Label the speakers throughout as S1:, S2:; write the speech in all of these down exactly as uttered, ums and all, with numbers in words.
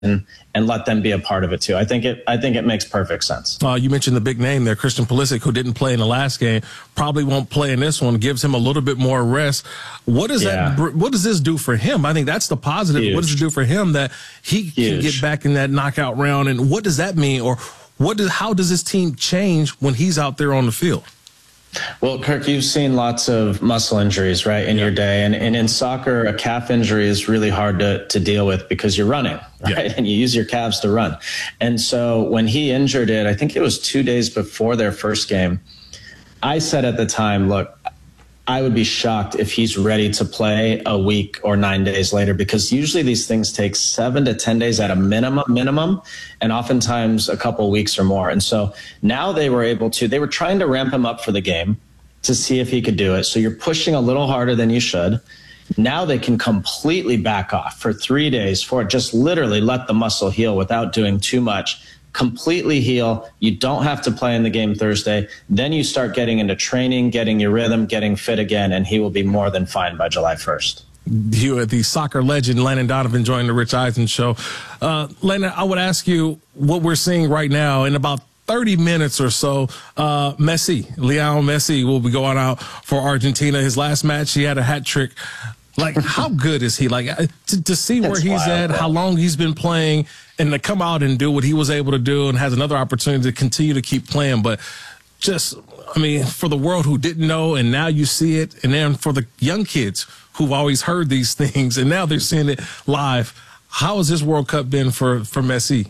S1: and let them be a part of it too. I think it I think it makes perfect sense.
S2: Uh, you mentioned the big name there, Christian Pulisic, who didn't play in the last game, probably won't play in this one, gives him a little bit more rest. What does
S1: Yeah.
S2: that what does this do for him? I think that's the positive.
S1: Huge.
S2: What does it do for him that he
S1: Huge.
S2: can get back in that knockout round, and what does that mean, or what does how does this team change when he's out there on the field?
S1: Well, Kirk, you've seen lots of muscle injuries, right, in
S2: Yeah.
S1: your day. And, and in soccer, a calf injury is really hard to, to deal with because you're running, right?
S2: Yeah.
S1: And you use your calves to run. And so when he injured it, I think it was two days before their first game, I said at the time, look, I would be shocked if he's ready to play a week or nine days later, because usually these things take seven to ten days at a minimum, minimum, and oftentimes a couple of weeks or more. And so now they were able to, they were trying to ramp him up for the game to see if he could do it. So you're pushing a little harder than you should. Now they can completely back off for three days for just literally let the muscle heal without doing too much. Completely heal. You don't have to play in the game Thursday. Then you start getting into training, getting your rhythm, getting fit again, and he will be more than fine by July first.
S2: You are the soccer legend, Landon Donovan, joining the Rich Eisen Show. Uh, Landon, I would ask you what we're seeing right now in about thirty minutes or so. Uh, Messi, Lionel Messi will be going out for Argentina. His last match, he had a hat trick. Like, how good is he? Like, to, to see where
S1: That's
S2: he's
S1: wild,
S2: at,
S1: bro.
S2: how long he's been playing, and to come out and do what he was able to do and has another opportunity to continue to keep playing. But just, I mean, for the world who didn't know, and now you see it, and then for the young kids who've always heard these things, and now they're seeing it live, how has this World Cup been for, for Messi?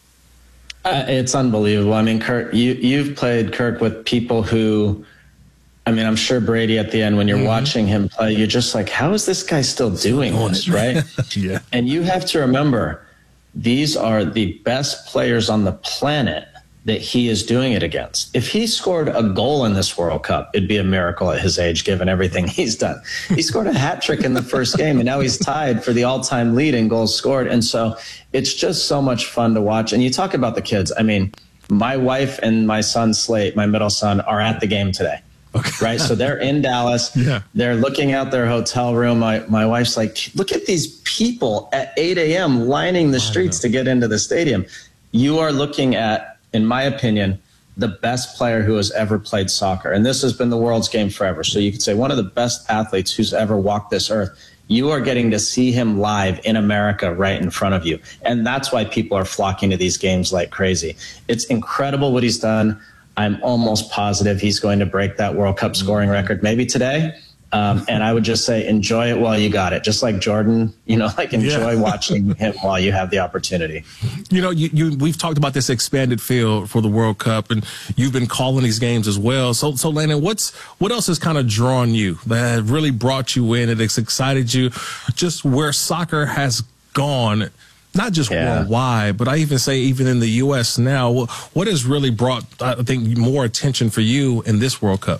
S1: Uh, it's unbelievable. I mean, Kirk, you, you've played, Kirk, with people who, I mean, I'm sure Brady at the end, when you're
S2: Mm-hmm.
S1: watching him play, you're just like, how is this guy still doing this, right?
S2: Yeah.
S1: And you have to remember, these are the best players on the planet that he is doing it against. If he scored a goal in this World Cup, it'd be a miracle at his age, given everything he's done. He scored a hat trick in the first game, and now he's tied for the all-time lead in goals scored. And so it's just so much fun to watch. And you talk about the kids. I mean, my wife and my son, Slate, my middle son, are at the game today. Okay. Right. So they're in Dallas.
S2: Yeah.
S1: They're looking out their hotel room. My, my wife's like, look at these people at eight a.m. lining the streets to get into the stadium. You are looking at, in my opinion, the best player who has ever played soccer. And this has been the world's game forever. So you could say one of the best athletes who's ever walked this earth. You are getting to see him live in America right in front of you. And that's why people are flocking to these games like crazy. It's incredible what he's done. I'm almost positive he's going to break that World Cup scoring record maybe today. Um, and I would just say, enjoy it while you got it. Just like Jordan, you know, like enjoy
S2: Yeah.
S1: watching him while you have the opportunity.
S2: You know, you, you we've talked about this expanded field for the World Cup, and you've been calling these games as well. So, so Landon, what's what else has kind of drawn you that have really brought you in? It has excited you, just where soccer has gone, not just
S1: Yeah.
S2: worldwide, but I even say even in the U S now. What, what has really brought, I think, more attention for you in this World Cup?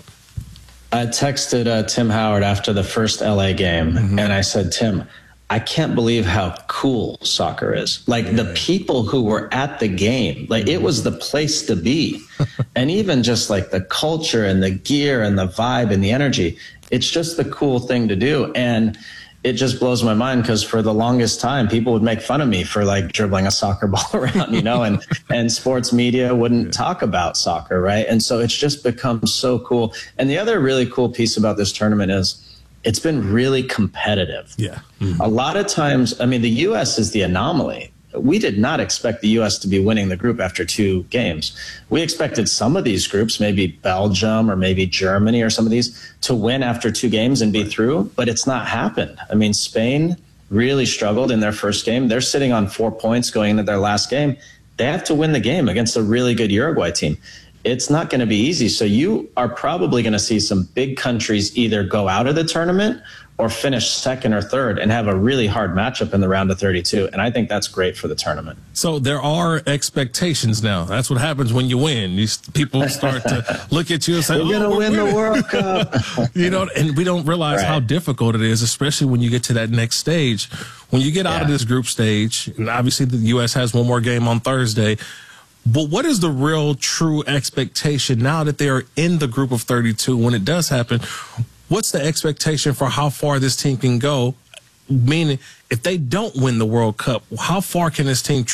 S1: I texted uh, Tim Howard after the first L A game, mm-hmm. and I said, Tim, I can't believe how cool soccer is. Like, yeah. the people who were at the game, like, it was the place to be. And even just like the culture and the gear and the vibe and the energy, it's just the cool thing to do. And it just blows my mind, because for the longest time, people would make fun of me for like dribbling a soccer ball around, you know, and, and sports media wouldn't talk about soccer, right? And so it's just become so cool. And the other really cool piece about this tournament is it's been really competitive.
S2: Yeah. Mm-hmm.
S1: A lot of times, I mean, the U S is the anomaly. We did not expect the U S to be winning the group after two games. We expected some of these groups, maybe Belgium or maybe Germany or some of these, to win after two games and be right. through, but it's not happened. I mean, Spain really struggled in their first game. They're sitting on four points going into their last game. They have to win the game against a really good Uruguay team. It's not going to be easy. So you are probably going to see some big countries either go out of the tournament or finish second or third and have a really hard matchup in the round of thirty-two. And I think that's great for the tournament.
S2: So there are expectations now. That's what happens when you win. These people start to look at you and say,
S1: we're going to
S2: oh,
S1: win
S2: winning.
S1: the World Cup.
S2: You know, and we don't realize
S1: right.
S2: how difficult it is, especially when you get to that next stage. When you get out
S1: yeah.
S2: of this group stage, and obviously the U S has one more game on Thursday, but what is the real true expectation now that they are in the group of thirty-two when it does happen? What's the expectation for how far this team can go? Meaning, if they don't win the World Cup, how far can this team